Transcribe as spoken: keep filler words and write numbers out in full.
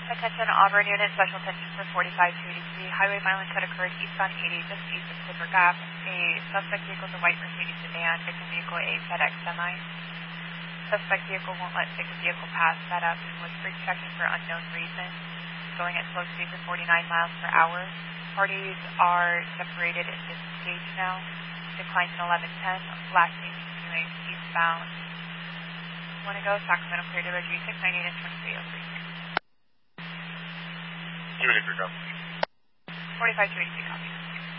Attention Auburn Unit, special attention for forty-five two eighty-three. Highway violence had occurred eastbound eighty, just east of Clipper Gap. A suspect vehicle is a white Mercedes sedan. Victim vehicle a FedEx semi. Suspect vehicle won't let victim vehicle pass. Set up and was brake checking for unknown reason. Going at slow speeds of forty-nine miles per hour. Parties are separated and disengaged now. Declines in eleven ten. Last name continuing eastbound. Want to go? Sacramento clear to G six ninety-eight and twenty-three oh three. Unit for go. forty-five two eighty-three, copy.